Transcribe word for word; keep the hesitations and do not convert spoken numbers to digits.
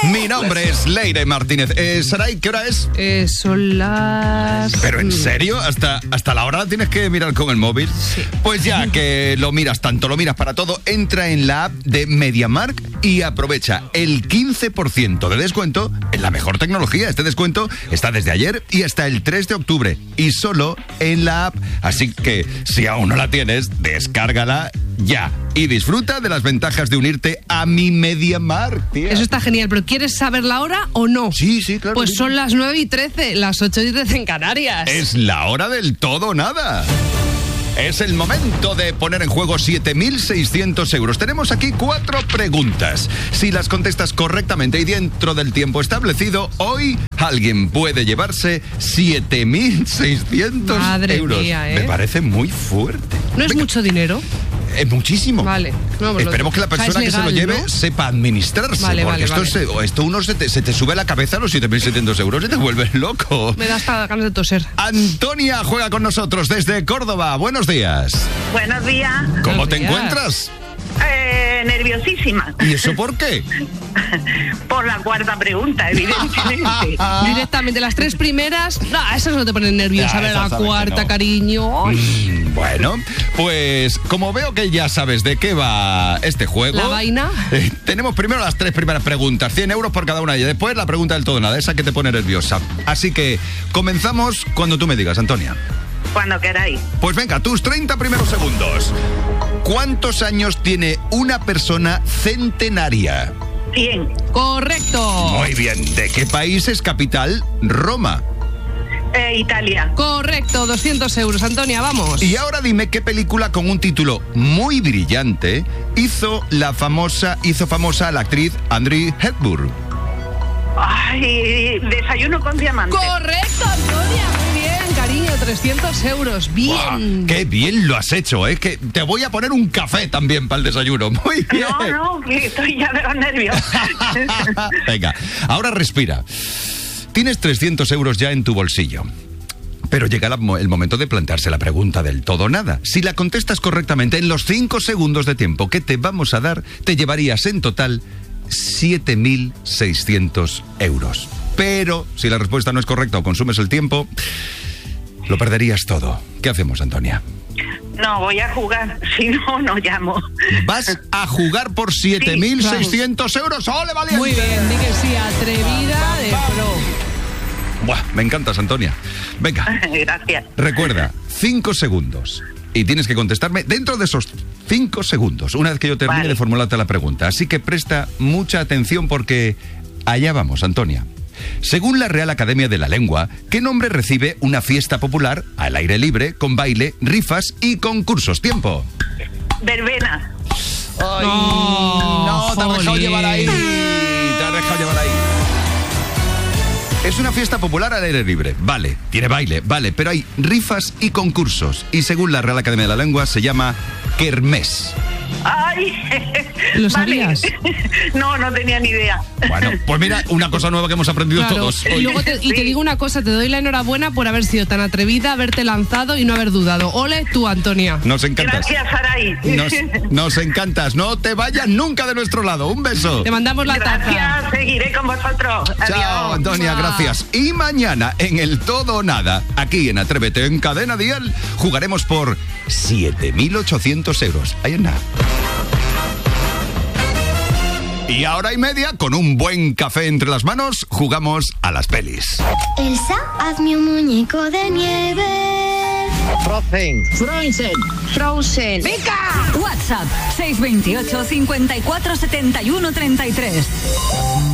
Mi nombre es Leire Martínez. Eh, Saray, ¿qué hora es? Eh, son las... ¿Pero en serio? ¿Hasta, hasta la hora la tienes que mirar con el móvil? Sí. Pues ya que lo miras tanto, lo miras para todo, entra en la app de MediaMarkt y aprovecha el quince por ciento de descuento en la mejor tecnología. Este descuento está desde ayer y hasta el tres de octubre y solo en la app. Así que si aún no la tienes, descárgala ya y disfruta de las ventajas de unirte a mi MediaMarkt, tía. Eso está genial, pero ¿quieres saber la hora o no? Sí, sí, claro. Pues sí. son las nueve y trece, las ocho y trece en Canarias. Es la hora del todo o nada. Es el momento de poner en juego siete mil seiscientos euros. Tenemos aquí cuatro preguntas. Si las contestas correctamente y dentro del tiempo establecido, hoy alguien puede llevarse siete mil seiscientos Madre euros. mía, ¿eh? Me parece muy fuerte. ¿No es Venga. mucho dinero? Es muchísimo. Vale. No, pues Esperemos lo- que la persona o sea, es que se lo legal, lleve ¿no? sepa administrarse. Vale, porque vale, esto, vale. Se, o esto uno se te, se te sube a la cabeza a los siete mil setecientos euros y te vuelves loco. Me da hasta ganas de toser. Antonia juega con nosotros desde Córdoba. Buenos días. Buenos días. ¿Cómo Buenos te días. encuentras? Eh, nerviosísima. ¿Y eso por qué? Por la cuarta pregunta, evidentemente. Directamente, las tres primeras, no, esas no te ponen nerviosa. Ya, A ver, esas la sabes que cuarta, no. cariño. Ay, Mm, Bueno, pues como veo que ya sabes de qué va este juego. ¿La vaina? eh, tenemos primero las tres primeras preguntas, cien euros por cada una y después la pregunta del todo nada, esa que te pone nerviosa. Así que comenzamos cuando tú me digas, Antonia. Cuando queráis. Pues venga, tus treinta primeros segundos. ¿Cuántos años tiene una persona centenaria? cien. Correcto. Muy bien. ¿De qué país es capital Roma? Eh, Italia. Correcto, doscientos euros. Antonia, vamos. Y ahora dime qué película con un título muy brillante hizo la famosa, hizo famosa a la actriz Audrey Hepburn. Ay, desayuno con diamante. Correcto, Antonia. Muy bien, cariño, trescientos euros. Bien. ¡Guau! ¡Qué bien lo has hecho! ¿eh? Que te voy a poner un café también para el desayuno. Muy bien. No, no, que estoy ya de los nervios. Venga, ahora respira. Tienes trescientos euros ya en tu bolsillo. Pero llega la- el momento de plantearse la pregunta del todo o nada. Si la contestas correctamente en los cinco segundos de tiempo que te vamos a dar, te llevarías en total siete mil seiscientos euros. Pero si la respuesta no es correcta o consumes el tiempo, lo perderías todo. ¿Qué hacemos, Antonia? No, voy a jugar. Si no, no llamo. ¿Vas a jugar por siete mil seiscientos euros? ¡Ole, valiente! Muy bien, di que sí, atrevida de pro. Buah, me encantas, Antonia. Venga, Gracias. recuerda, cinco segundos. Y tienes que contestarme dentro de esos cinco segundos, una vez que yo termine Vale. de formularte la pregunta. Así que presta mucha atención porque allá vamos, Antonia. Según la Real Academia de la Lengua, ¿qué nombre recibe una fiesta popular al aire libre, con baile, rifas y concursos? ¡Tiempo! Verbena. ¡Ay! No, te has dejado jolín. llevar ahí. Te has dejado llevar ahí. Es una fiesta popular al aire libre, vale, tiene baile, vale, pero hay rifas y concursos. Y según la Real Academia de la Lengua, se llama kermés. Ay. ¿Lo Vale. sabías? No, no tenía ni idea. Bueno, pues mira, una cosa nueva que hemos aprendido Claro. todos. Y, luego te, y te Sí. digo una cosa, te doy la enhorabuena por haber sido tan atrevida, haberte lanzado y no haber dudado. Ole tú, Antonia. Nos encantas. Gracias, Saray. Nos, nos encantas. No te vayas nunca de nuestro lado. Un beso. Te mandamos la taza. Gracias, seguiré con vosotros. Chao, Adiós. Antonia, Mua. gracias. Y mañana, en el Todo o Nada, aquí en Atrévete en Cadena Dial, jugaremos por siete mil ochocientos euros. Ahí en nada. Y a hora y media, con un buen café entre las manos, jugamos a las pelis. Elsa, hazme un muñeco de nieve. Frozen. Frozen. Frozen. WhatsApp seis dos ocho, cincuenta y cuatro, setenta y uno, treinta y tres.